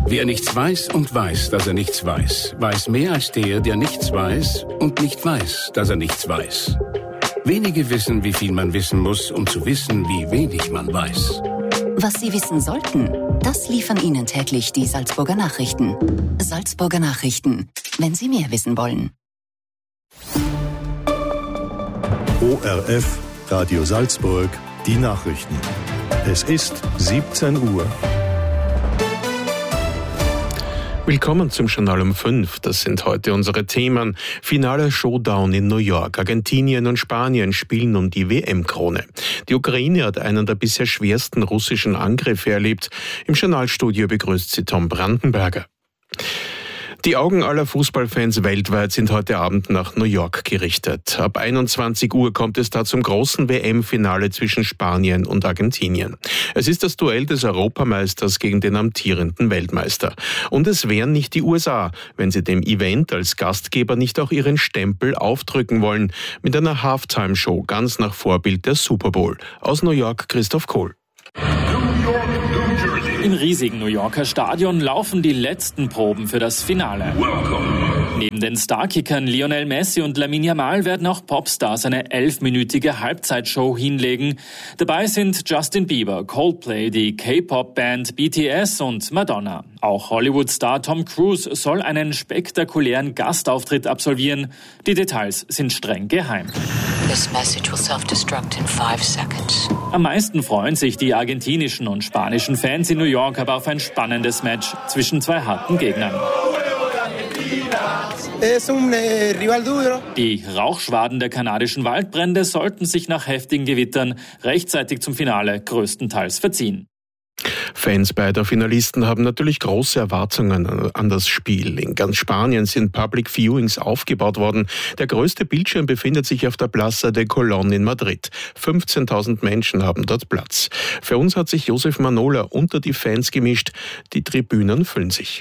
Wer nichts weiß und weiß, dass er nichts weiß, weiß mehr als der nichts weiß und nicht weiß, dass er nichts weiß. Wenige wissen, wie viel man wissen muss, um zu wissen, wie wenig man weiß. Was Sie wissen sollten, das liefern Ihnen täglich die Salzburger Nachrichten. Salzburger Nachrichten, wenn Sie mehr wissen wollen. ORF, Radio Salzburg, die Nachrichten. Es ist 17 Uhr. Willkommen zum Journal um 5. Das sind heute unsere Themen. Finaler Showdown in New York. Argentinien und Spanien spielen um die WM-Krone. Die Ukraine hat einen der bisher schwersten russischen Angriffe erlebt. Im Journalstudio begrüßt sie Tom Brandenberger. Die Augen aller Fußballfans weltweit sind heute Abend nach New York gerichtet. Ab 21 Uhr kommt es da zum großen WM-Finale zwischen Spanien und Argentinien. Es ist das Duell des Europameisters gegen den amtierenden Weltmeister. Und es wären nicht die USA, wenn sie dem Event als Gastgeber nicht auch ihren Stempel aufdrücken wollen. Mit einer Halftime-Show ganz nach Vorbild der Super Bowl. Aus New York Christoph Kohl. Im riesigen New Yorker Stadion laufen die letzten Proben für das Finale. Neben den Starkickern Lionel Messi und Lamine Yamal werden auch Popstars eine 11-minütige Halbzeitshow hinlegen. Dabei sind Justin Bieber, Coldplay, die K-Pop-Band BTS und Madonna. Auch Hollywood-Star Tom Cruise soll einen spektakulären Gastauftritt absolvieren. Die Details sind streng geheim. This message will self-destruct in 5 seconds. Am meisten freuen sich die argentinischen und spanischen Fans in New York aber auf ein spannendes Match zwischen zwei harten Gegnern. Die Rauchschwaden der kanadischen Waldbrände sollten sich nach heftigen Gewittern rechtzeitig zum Finale größtenteils verziehen. Fans beider Finalisten haben natürlich große Erwartungen an das Spiel. In ganz Spanien sind Public Viewings aufgebaut worden. Der größte Bildschirm befindet sich auf der Plaza de Colón in Madrid. 15.000 Menschen haben dort Platz. Für uns hat sich Josef Manola unter die Fans gemischt. Die Tribünen füllen sich.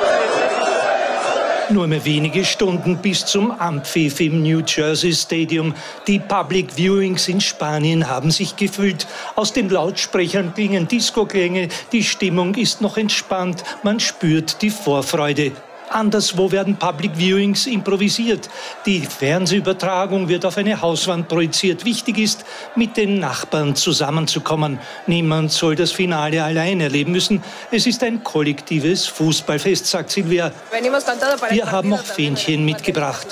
Nur mehr wenige Stunden bis zum Anpfiff im New Jersey Stadium. Die Public Viewings in Spanien haben sich gefüllt. Aus den Lautsprechern klingen Disco-Klänge. Die Stimmung ist noch entspannt. Man spürt die Vorfreude. Anderswo werden Public Viewings improvisiert. Die Fernsehübertragung wird auf eine Hauswand projiziert. Wichtig ist, mit den Nachbarn zusammenzukommen. Niemand soll das Finale allein erleben müssen. Es ist ein kollektives Fußballfest, sagt Silvia. Wir haben auch Fähnchen mitgebracht.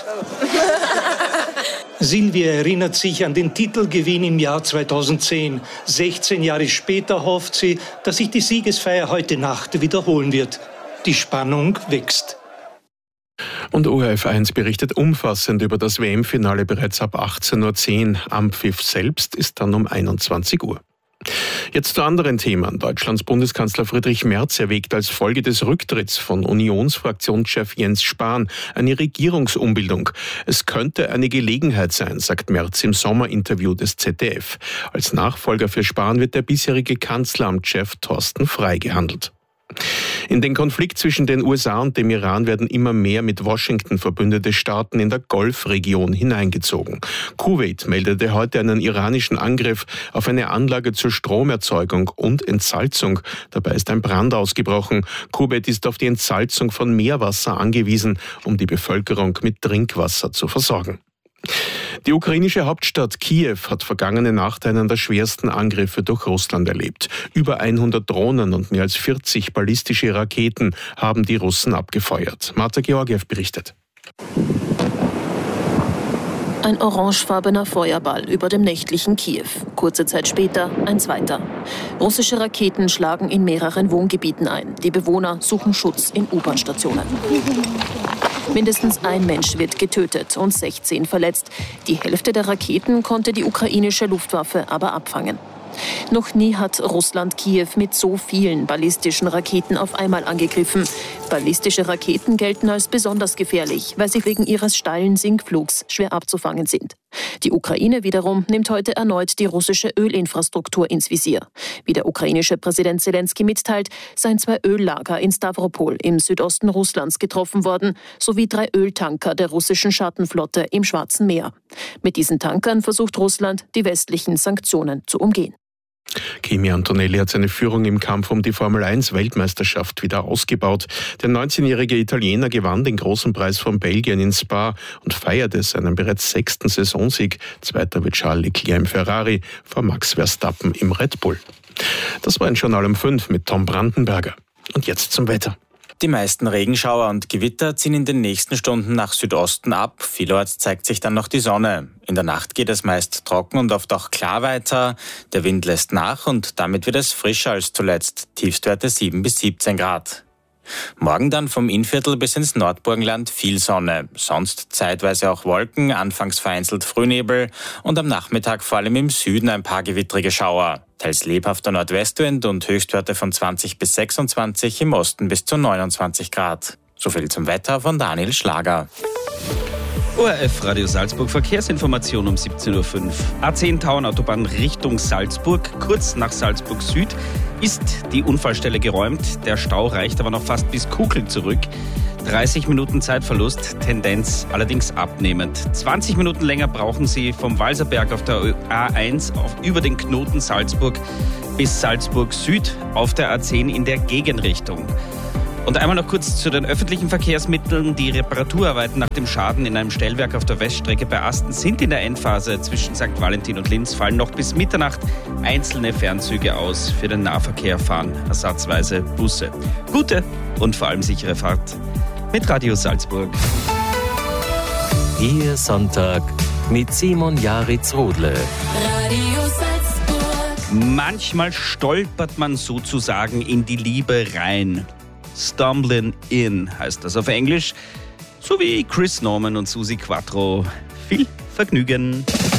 Silvia erinnert sich an den Titelgewinn im Jahr 2010. 16 Jahre später hofft sie, dass sich die Siegesfeier heute Nacht wiederholen wird. Die Spannung wächst. Und ORF1 berichtet umfassend über das WM-Finale bereits ab 18.10 Uhr. Anpfiff selbst ist dann um 21 Uhr. Jetzt zu anderen Themen. Deutschlands Bundeskanzler Friedrich Merz erwägt als Folge des Rücktritts von Unionsfraktionschef Jens Spahn eine Regierungsumbildung. Es könnte eine Gelegenheit sein, sagt Merz im Sommerinterview des ZDF. Als Nachfolger für Spahn wird der bisherige Kanzleramtschef Thorsten Frey gehandelt. In den Konflikt zwischen den USA und dem Iran werden immer mehr mit Washington verbündete Staaten in der Golfregion hineingezogen. Kuwait meldete heute einen iranischen Angriff auf eine Anlage zur Stromerzeugung und Entsalzung. Dabei ist ein Brand ausgebrochen. Kuwait ist auf die Entsalzung von Meerwasser angewiesen, um die Bevölkerung mit Trinkwasser zu versorgen. Die ukrainische Hauptstadt Kiew hat vergangene Nacht einen der schwersten Angriffe durch Russland erlebt. Über 100 Drohnen und mehr als 40 ballistische Raketen haben die Russen abgefeuert. Marta Georgiew berichtet. Ein orangefarbener Feuerball über dem nächtlichen Kiew. Kurze Zeit später ein zweiter. Russische Raketen schlagen in mehreren Wohngebieten ein. Die Bewohner suchen Schutz in U-Bahn-Stationen. Mindestens ein Mensch wird getötet und 16 verletzt. Die Hälfte der Raketen konnte die ukrainische Luftwaffe aber abfangen. Noch nie hat Russland Kiew mit so vielen ballistischen Raketen auf einmal angegriffen. Ballistische Raketen gelten als besonders gefährlich, weil sie wegen ihres steilen Sinkflugs schwer abzufangen sind. Die Ukraine wiederum nimmt heute erneut die russische Ölinfrastruktur ins Visier. Wie der ukrainische Präsident Selenskyj mitteilt, seien 2 Öllager in Stavropol im Südosten Russlands getroffen worden, sowie 3 Öltanker der russischen Schattenflotte im Schwarzen Meer. Mit diesen Tankern versucht Russland, die westlichen Sanktionen zu umgehen. Kimi Antonelli hat seine Führung im Kampf um die Formel-1-Weltmeisterschaft wieder ausgebaut. Der 19-jährige Italiener gewann den großen Preis von Belgien in Spa und feierte seinen bereits 6. Saisonsieg. Zweiter wird Charles Leclerc im Ferrari vor Max Verstappen im Red Bull. Das war ein Journal um 5 mit Tom Brandenberger. Und jetzt zum Wetter. Die meisten Regenschauer und Gewitter ziehen in den nächsten Stunden nach Südosten ab. Vielorts zeigt sich dann noch die Sonne. In der Nacht geht es meist trocken und oft auch klar weiter. Der Wind lässt nach und damit wird es frischer als zuletzt. Tiefstwerte 7 bis 17 Grad. Morgen dann vom Innviertel bis ins Nordburgenland viel Sonne. Sonst zeitweise auch Wolken, anfangs vereinzelt Frühnebel und am Nachmittag vor allem im Süden ein paar gewittrige Schauer. Teils lebhafter Nordwestwind und Höchstwerte von 20 bis 26, im Osten bis zu 29 Grad. So viel zum Wetter von Daniel Schlager. ORF Radio Salzburg, Verkehrsinformation um 17.05 Uhr. A10 Tauernautobahn Richtung Salzburg, kurz nach Salzburg Süd, ist die Unfallstelle geräumt. Der Stau reicht aber noch fast bis Kuckel zurück. 30 Minuten Zeitverlust, Tendenz allerdings abnehmend. 20 Minuten länger brauchen Sie vom Walserberg auf der A1 über den Knoten Salzburg bis Salzburg Süd auf der A10 in der Gegenrichtung. Und einmal noch kurz zu den öffentlichen Verkehrsmitteln. Die Reparaturarbeiten nach dem Schaden in einem Stellwerk auf der Weststrecke bei Asten sind in der Endphase. Zwischen St. Valentin und Linz fallen noch bis Mitternacht einzelne Fernzüge aus. Für den Nahverkehr fahren ersatzweise Busse. Gute und vor allem sichere Fahrt mit Radio Salzburg. Ihr Sonntag mit Simon Jaritz-Rodle. Radio Salzburg. Manchmal stolpert man sozusagen in die Liebe rein. Stumbling in heißt das auf Englisch. So wie Chris Norman und Susi Quattro. Viel Vergnügen.